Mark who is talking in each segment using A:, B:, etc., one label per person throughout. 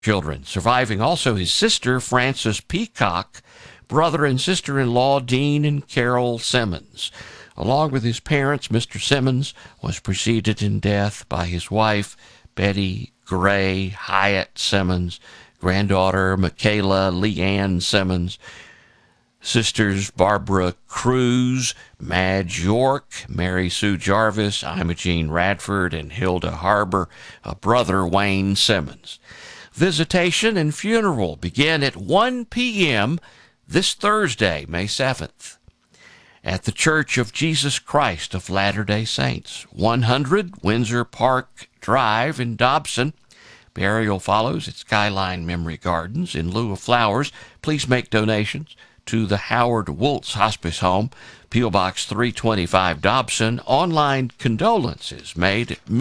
A: children, surviving also his sister, Frances Peacock, brother and sister-in-law, Dean and Carol Simmons. Along with his parents, Mr. Simmons was preceded in death by his wife, Betty Gray Hyatt Simmons, granddaughter, Michaela Leanne Simmons, sisters Barbara Cruz, Madge York, Mary Sue Jarvis, Imogene Radford, and Hilda Harbor, a brother, Wayne Simmons. Visitation and funeral begin at 1 p.m. this Thursday, May 7th, at the Church of Jesus Christ of Latter-day Saints, 100 Windsor Park Drive in Dobson. Burial follows at Skyline Memory Gardens. In lieu of flowers, please make donations to the Howard Woltz Hospice Home, P.O. Box 325, Dobson. Online condolences made at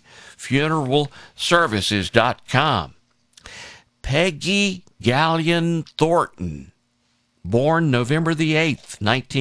A: MoodyFuneralServices.com. Peggy Gallion Thornton, born November the 8th,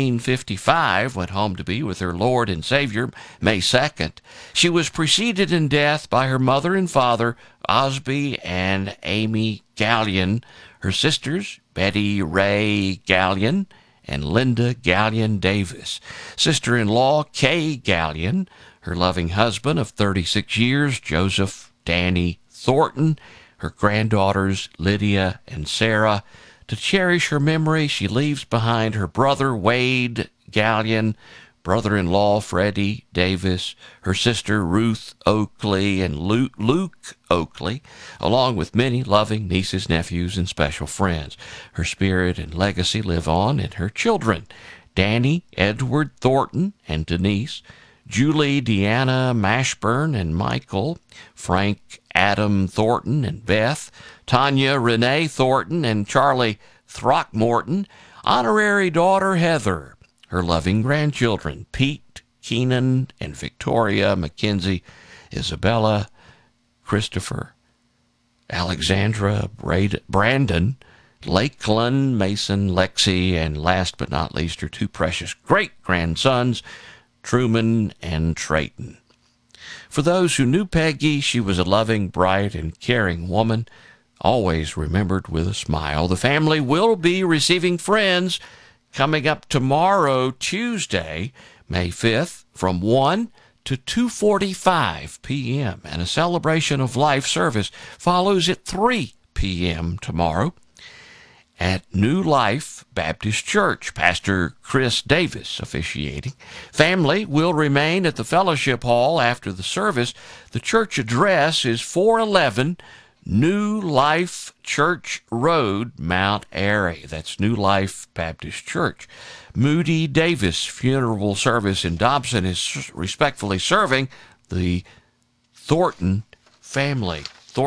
A: 1955, went home to be with her Lord and Savior May 2nd. She was preceded in death by her mother and father, Osby and Amy Gallion, her sisters, Betty Ray Gallion and Linda Gallion Davis, sister-in-law, Kay Gallion, her loving husband of 36 years, Joseph Danny Thornton, her granddaughters, Lydia and Sarah. To cherish her memory, she leaves behind her brother, Wade Gallion, brother-in-law, Freddie Davis, her sister, Ruth Oakley, and Luke Oakley, along with many loving nieces, nephews, and special friends. Her spirit and legacy live on in her children, Danny Edward Thornton and Denise, Julie Deanna Mashburn and Michael, Frank Adam Thornton and Beth, Tanya Renee Thornton and Charlie Throckmorton, honorary daughter Heather, her loving grandchildren Pete, Keenan, and Victoria, Mackenzie, Isabella, Christopher, Alexandra, Brandon, Lakeland, Mason, Lexi, and last but not least, her two precious great-grandsons, Truman and Trayton. For those who knew Peggy, she was a loving, bright, and caring woman, always remembered with a smile. The family will be receiving friends coming up tomorrow, Tuesday, May 5th, from 1 to 2:45 p.m., and a celebration of life service follows at 3 p.m. tomorrow at New Life Baptist Church, Pastor Chris Davis officiating. Family will remain at the Fellowship Hall after the service. The church address is 411 New Life Church Road, Mount Airy. That's New Life Baptist Church. Moody Davis Funeral Service in Dobson is respectfully serving the Thornton family.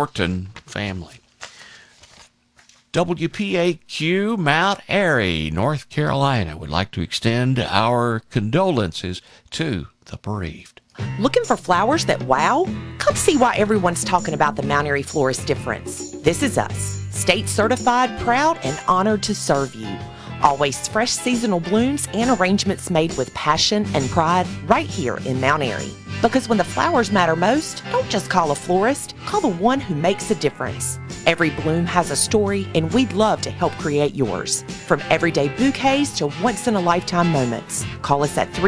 A: WPAQ Mount Airy, North Carolina, would like to extend our condolences to the bereaved.
B: Looking for flowers that wow? Come see why everyone's talking about the Mount Airy Florist difference. This is us, state certified, proud, and honored to serve you. Always fresh seasonal blooms and arrangements made with passion and pride right here in Mount Airy. Because when the flowers matter most, don't just call a florist, call the one who makes a difference. Every bloom has a story, and we'd love to help create yours. From everyday bouquets to once-in-a-lifetime moments. Call us at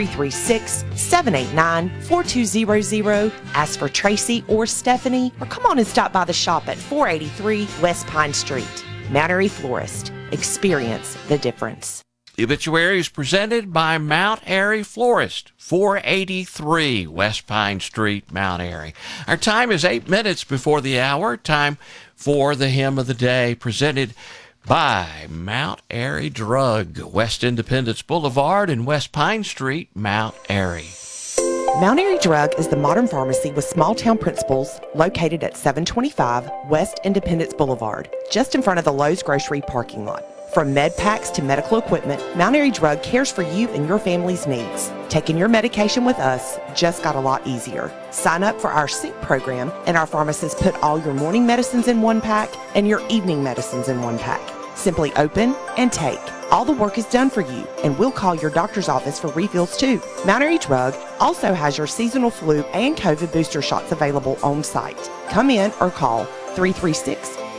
B: 336-789-4200. Ask for Tracy or Stephanie, or come on and stop by the shop at 483 West Pine Street. Mount Airy Florist. Experience the difference.
A: The obituary is presented by Mount Airy Florist, 483 West Pine Street, Mount Airy. Our time is 8 minutes before the hour. Time for the hymn of the day, presented by Mount Airy Drug, West Independence Boulevard and West Pine Street, Mount Airy.
B: Mount Airy Drug is the modern pharmacy with small town principles located at 725 West Independence Boulevard, just in front of the Lowe's Grocery parking lot. From med packs to medical equipment, Mount Airy Drug cares for you and your family's needs. Taking your medication with us just got a lot easier. Sign up for our Sync program, and our pharmacists put all your morning medicines in one pack and your evening medicines in one pack. Simply open and take. All the work is done for you, and we'll call your doctor's office for refills too. Mount Airy Drug also has your seasonal flu and COVID booster shots available on site. Come in or call 336